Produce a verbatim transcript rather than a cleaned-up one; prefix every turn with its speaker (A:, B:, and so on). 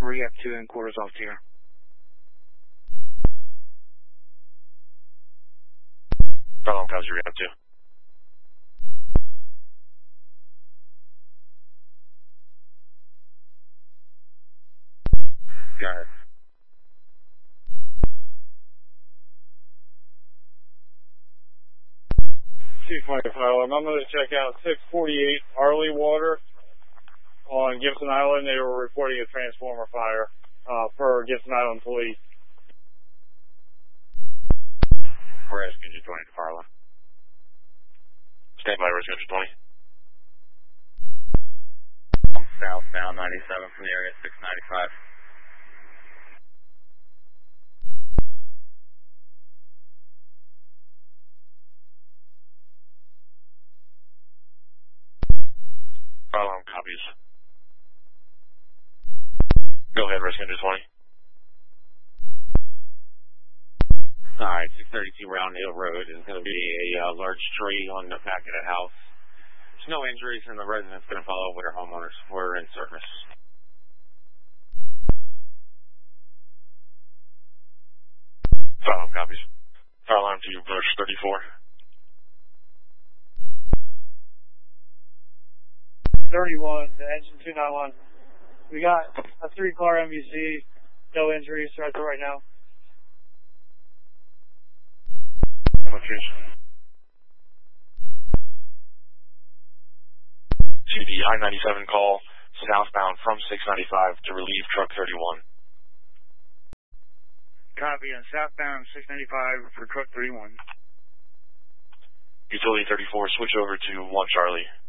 A: Rehab two and quarters off tier.
B: Bravo, copy Rehab two. Got it.
C: Chief Mike Island. I'm going to check out six forty-eight Arley Water on Gibson Island. They were reporting a transformer fire uh, per Gibson Island Police.
B: Rescue Engine twenty to Farland. Stand by, Rescue Engine twenty.
D: I'm southbound ninety-seven from the area, six ninety-five.
B: Farland copies. Go ahead, Rescue Engine twenty.
D: Alright, six thirty-two Round Hill Road is going to be a uh, large tree on the back of the house. There's no injuries, and the resident's going to follow with her homeowners. We're in service.
B: Farland copies. Farland to Bush thirty-four.
C: thirty-one, the engine two ninety-one. We got a three-car M V C, no injuries right right now.
B: Location. To the I ninety-seven call, southbound from six ninety-five to relieve truck thirty-one.
A: Copy on southbound six ninety-five for truck thirty-one.
B: Utility thirty-four, switch over to one Charlie.